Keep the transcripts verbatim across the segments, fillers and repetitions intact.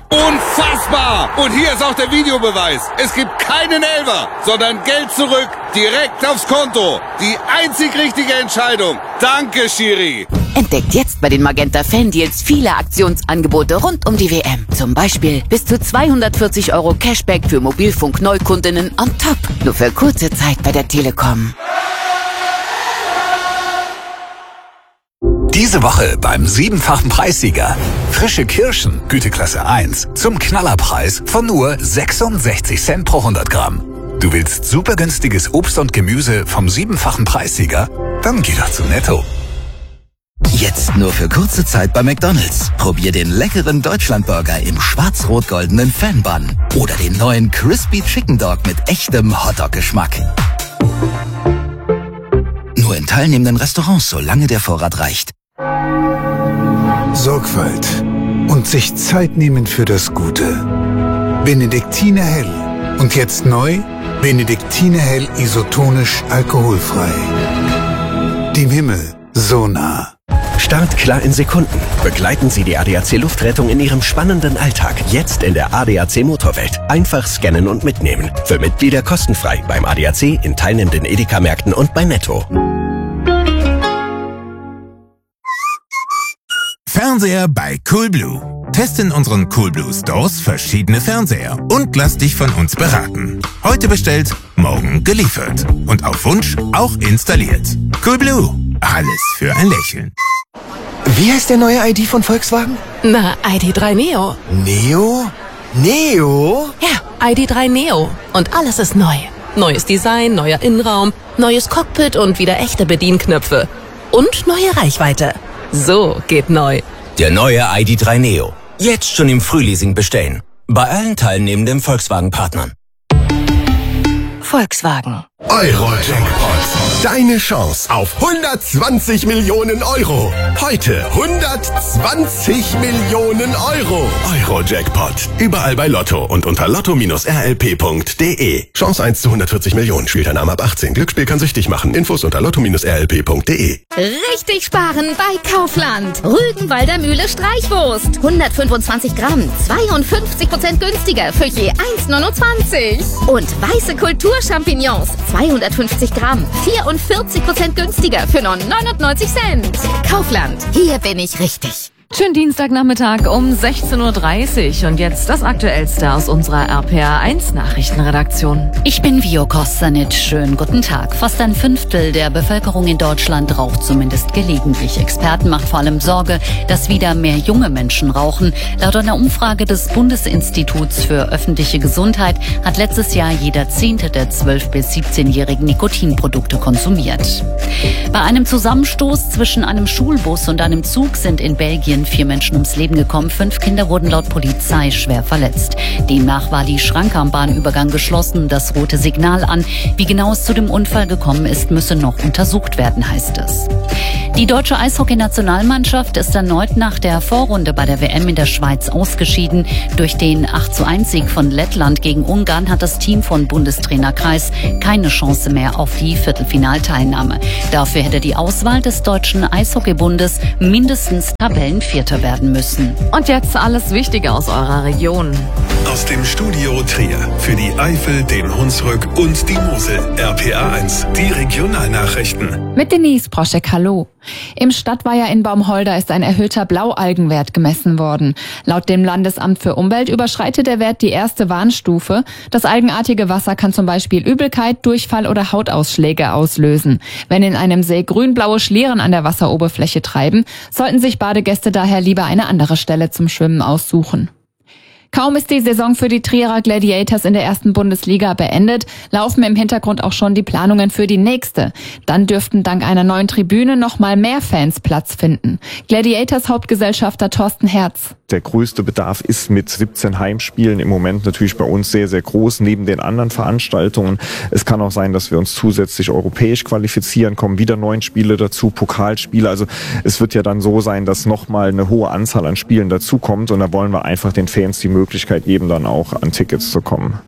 Unfassbar! Und hier ist auch der Videobeweis. Es gibt keinen Elfer, sondern Geld zurück, direkt aufs Konto. Die einzig richtige Entscheidung. Danke, Schiri. Entdeckt jetzt bei den Magenta Fan-Deals viele Aktionsangebote rund um die W M. Zum Beispiel bis zu zweihundertvierzig Euro Cashback für Mobilfunk-Neukundinnen on top. Nur für kurze Zeit bei der Telekom. Diese Woche beim siebenfachen Preissieger. Frische Kirschen, Güteklasse eins, zum Knallerpreis von nur sechsundsechzig Cent pro hundert Gramm. Du willst super günstiges Obst und Gemüse vom siebenfachen Preissieger? Dann geh doch zu Netto. Jetzt nur für kurze Zeit bei McDonald's. Probier den leckeren Deutschlandburger im schwarz-rot-goldenen Fan-Bun. Oder den neuen Crispy Chicken Dog mit echtem Hotdog-Geschmack. Nur in teilnehmenden Restaurants, solange der Vorrat reicht. Sorgfalt und sich Zeit nehmen für das Gute. Benediktiner Hell. Und jetzt neu, Benediktiner Hell isotonisch alkoholfrei. Dem Himmel so nah. Startklar in Sekunden. Begleiten Sie die A D A C Luftrettung in Ihrem spannenden Alltag. Jetzt in der A D A C Motorwelt. Einfach scannen und mitnehmen. Für Mitglieder kostenfrei beim A D A C, in teilnehmenden Edeka-Märkten und bei Netto. Fernseher bei Coolblue. Teste in unseren Coolblue Stores verschiedene Fernseher und lass dich von uns beraten. Heute bestellt, morgen geliefert. Und auf Wunsch auch installiert. Coolblue. Alles für ein Lächeln. Wie heißt der neue I D von Volkswagen? Na, I D drei Neo. Neo? Neo? Ja, I D drei Neo. Und alles ist neu. Neues Design, neuer Innenraum, neues Cockpit und wieder echte Bedienknöpfe. Und neue Reichweite. So geht neu. Der neue I D drei Neo. Jetzt schon im Frühleasing bestellen. Bei allen teilnehmenden Volkswagen-Partnern. Volkswagen. Euro-Jackpot. Deine Chance auf hundertzwanzig Millionen Euro. Heute hundertzwanzig Millionen Euro. Euro-Jackpot. Überall bei Lotto und unter lotto Bindestrich r l p punkt d e. Chance eins zu hundertvierzig Millionen. Spielteilnahme ab achtzehn. Glücksspiel kann süchtig machen. Infos unter lotto Bindestrich r l p punkt d e. Richtig sparen bei Kaufland. Rügenwalder Mühle Streichwurst. hundertfünfundzwanzig Gramm. zweiundfünfzig Prozent günstiger für je eins neunundzwanzig. Und weiße Kulturchampignons. zweihundertfünfzig Gramm. vierundvierzig Prozent günstiger für nur neunundneunzig Cent. Kaufland. Hier bin ich richtig. Schönen Dienstagnachmittag um sechzehn Uhr dreißig und jetzt das Aktuellste aus unserer R P R eins Nachrichtenredaktion. Ich bin Vio Kostanic. Schönen guten Tag. Fast ein Fünftel der Bevölkerung in Deutschland raucht zumindest gelegentlich. Experten machen vor allem Sorge, dass wieder mehr junge Menschen rauchen. Laut einer Umfrage des Bundesinstituts für öffentliche Gesundheit hat letztes Jahr jeder Zehnte der zwölf- bis siebzehnjährigen Nikotinprodukte konsumiert. Bei einem Zusammenstoß zwischen einem Schulbus und einem Zug sind in Belgien vier Menschen ums Leben gekommen. Fünf Kinder wurden laut Polizei schwer verletzt. Demnach war die Schranke am Bahnübergang geschlossen, das rote Signal an. Wie genau es zu dem Unfall gekommen ist, müsse noch untersucht werden, heißt es. Die deutsche Eishockey-Nationalmannschaft ist erneut nach der Vorrunde bei der W M in der Schweiz ausgeschieden. Durch den acht zu eins Sieg von Lettland gegen Ungarn hat das Team von Bundestrainer Kreis keine Chance mehr auf die Viertelfinalteilnahme. Dafür hätte die Auswahl des Deutschen Eishockeybundes mindestens Tabellenvierter werden müssen. Und jetzt alles Wichtige aus eurer Region. Aus dem Studio Trier für die Eifel, den Hunsrück und die Mosel. R P R eins, die Regionalnachrichten. Mit Denise Proschek, hallo. Im Stadtweiher in Baumholder ist ein erhöhter Blaualgenwert gemessen worden. Laut dem Landesamt für Umwelt überschreitet der Wert die erste Warnstufe. Das algenartige Wasser kann zum Beispiel Übelkeit, Durchfall oder Hautausschläge auslösen. Wenn in einem See grün-blaue Schlieren an der Wasseroberfläche treiben, sollten sich Badegäste daher lieber eine andere Stelle zum Schwimmen aussuchen. Kaum ist die Saison für die Trierer Gladiators in der ersten Bundesliga beendet, laufen im Hintergrund auch schon die Planungen für die nächste. Dann dürften dank einer neuen Tribüne noch mal mehr Fans Platz finden. Gladiators Hauptgesellschafter Thorsten Herz. Der größte Bedarf ist mit siebzehn Heimspielen im Moment natürlich bei uns sehr, sehr groß, neben den anderen Veranstaltungen. Es kann auch sein, dass wir uns zusätzlich europäisch qualifizieren, kommen wieder neun Spiele dazu, Pokalspiele. Also es wird ja dann so sein, dass nochmal eine hohe Anzahl an Spielen dazukommt und da wollen wir einfach den Fans die Möglichkeit geben, dann auch an Tickets zu kommen.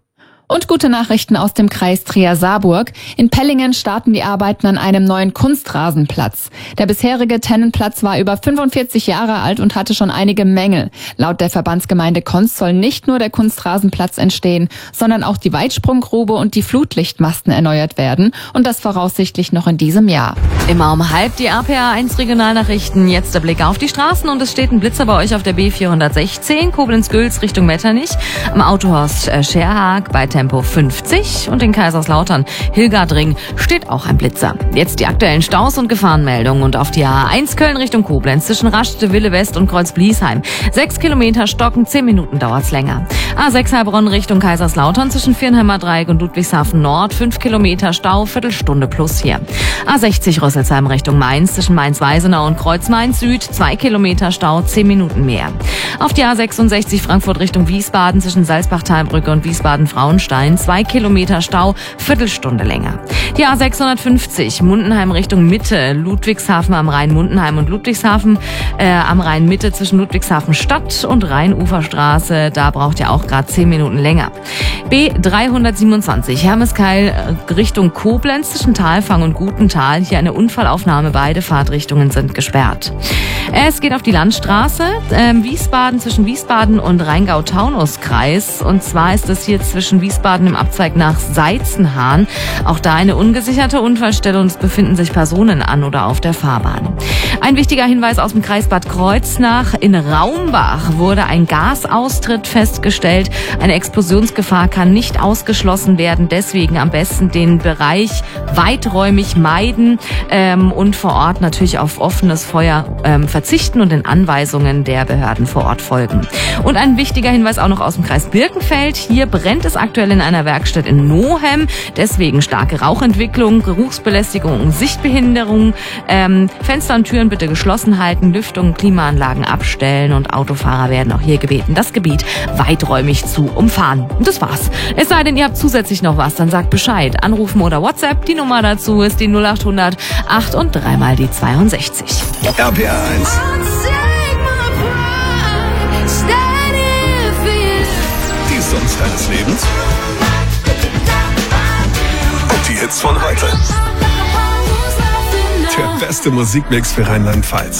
Und gute Nachrichten aus dem Kreis Trier-Saarburg. In Pellingen starten die Arbeiten an einem neuen Kunstrasenplatz. Der bisherige Tennenplatz war über fünfundvierzig Jahre alt und hatte schon einige Mängel. Laut der Verbandsgemeinde Konst soll nicht nur der Kunstrasenplatz entstehen, sondern auch die Weitsprunggrube und die Flutlichtmasten erneuert werden. Und das voraussichtlich noch in diesem Jahr. Immer um halb die R P A eins Regionalnachrichten. Jetzt der Blick auf die Straßen und es steht ein Blitzer bei euch auf der B vierhundertsechzehn, Koblenz-Gülz Richtung Metternich, am Autohaus äh, Scherhag bei Tempo fünfzig und in Kaiserslautern Hilgardring steht auch ein Blitzer. Jetzt die aktuellen Staus und Gefahrenmeldungen und auf die A eins Köln Richtung Koblenz zwischen Rastede, Wille West und Kreuz-Bliesheim. Sechs Kilometer stocken, zehn Minuten dauert's länger. A sechs Heilbronn Richtung Kaiserslautern zwischen Viernheimer Dreieck und Ludwigshafen Nord, fünf Kilometer Stau, Viertelstunde plus hier. A sechzig Rüsselsheim Richtung Mainz zwischen Mainz-Weisenau und Kreuz-Mainz Süd, zwei Kilometer Stau, zehn Minuten mehr. Auf die A sechsundsechzig Frankfurt Richtung Wiesbaden zwischen Salzbach-Talbrücke und Wiesbaden-Frauenstein, zwei Kilometer Stau, Viertelstunde länger. Die A sechshundertfünfzig Mundenheim Richtung Mitte, Ludwigshafen am Rhein, Mundenheim und Ludwigshafen äh, am Rhein Mitte zwischen Ludwigshafen Stadt und Rheinuferstraße, da braucht ihr auch gerade zehn Minuten länger. B dreihundertsiebenundzwanzig Hermeskeil Richtung Koblenz zwischen Talfang und Gutental, hier eine Unfallaufnahme, beide Fahrtrichtungen sind gesperrt. Es geht auf die Landstraße, äh, Wiesbaden zwischen Wiesbaden und Rheingau-Taunus-Kreis, und zwar ist es hier zwischen Wiesbaden im Abzweig nach Seitzenhahn. Auch da eine ungesicherte Unfallstelle und es befinden sich Personen an oder auf der Fahrbahn. Ein wichtiger Hinweis aus dem Kreis Bad Kreuznach. In Raumbach wurde ein Gasaustritt festgestellt. Eine Explosionsgefahr kann nicht ausgeschlossen werden. Deswegen am besten den Bereich weiträumig meiden ähm, und vor Ort natürlich auf offenes Feuer ähm, verzichten und den Anweisungen der Behörden vor Ort folgen. Und ein wichtiger Hinweis auch noch aus dem Kreis Birkenfeld. Hier brennt es aktuell in einer Werkstatt in Nohem. Deswegen starke Rauchentwicklung, Geruchsbelästigung und Sichtbehinderung. Ähm, Fenster und Türen bitte geschlossen halten, Lüftung, Klimaanlagen abstellen und Autofahrer werden auch hier gebeten, das Gebiet weiträumig zu umfahren. Und das war's. Es sei denn, ihr habt zusätzlich noch was, dann sagt Bescheid. Anrufen oder WhatsApp. Die Nummer dazu ist die null achthundert acht und dreimal die zweiundsechzig. R P A eins. Die Songs deines Lebens. Und die Hits von heute. Der beste Musikmix für Rheinland-Pfalz.